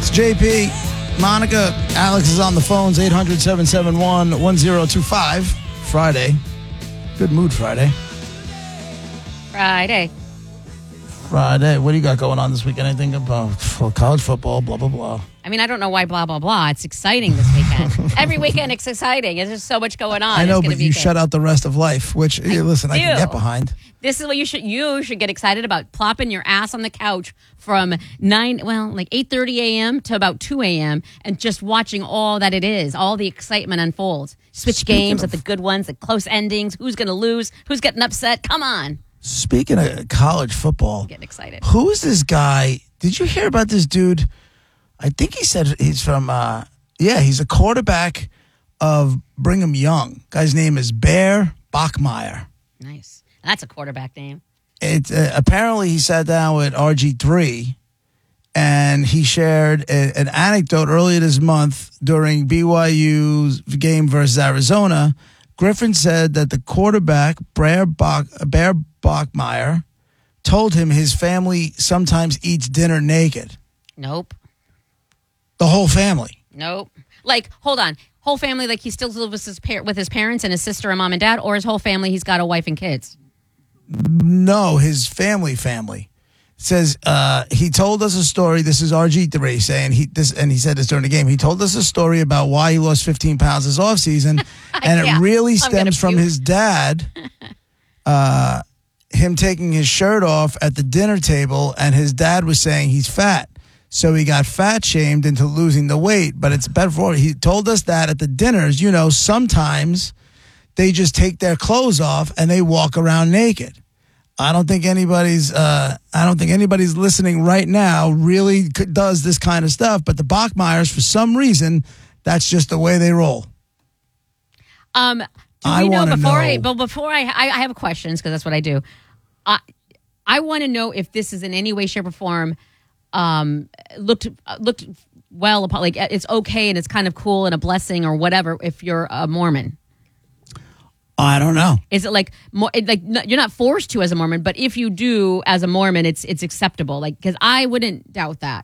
It's JP. Monica, Alex is on the phones, 800-771-1025. Friday. Good mood Friday. Friday. What do you got going on this weekend? Anything about college football, blah, blah, blah? I mean, I don't know why blah, blah, blah. It's exciting this weekend. Every weekend it's exciting. There's just so much going on. I know, but you shut out the rest of life, which, listen, I can get behind. This is what you should get excited about. Plopping your ass on the couch from 8:30 a.m. to about 2 a.m. and just watching all that it is, all the excitement unfold. Switch games at the good ones, the close endings, who's going to lose, who's getting upset. Come on. Speaking of college football, I'm getting excited. Who is this guy? Did you hear about this dude? I think he said he's from, he's a quarterback of Brigham Young. Guy's name is Bear Bachmeier. Nice. That's a quarterback name. It's apparently he sat down with RG3 and he shared an anecdote earlier this month during BYU's game versus Arizona. Griffin said that the quarterback, Bear Bachmeier, told him his family sometimes eats dinner naked. Nope. The whole family? Nope. Like, hold on. Whole family, like he still lives with his parents and his sister and mom and dad, or his whole family, he's got a wife and kids? No, his family. It says he told us a story. This is RG3 saying he said this during the game. He told us a story about why he lost 15 pounds this offseason, and it really stems from his dad, him taking his shirt off at the dinner table, and his dad was saying he's fat. So he got fat shamed into losing the weight, but it's better for he told us that at the dinners, sometimes they just take their clothes off and they walk around naked. I don't think anybody's listening right now really does this kind of stuff, but the Bachmeiers, for some reason, that's just the way they roll. Do we know before I have questions because that's what I do. I want to know if this is in any way, shape, or form looked well upon, like it's okay and it's kind of cool and a blessing or whatever if you're a Mormon. I don't know. Is it you're not forced to as a Mormon, but if you do as a Mormon, it's acceptable? Like, because I wouldn't doubt that.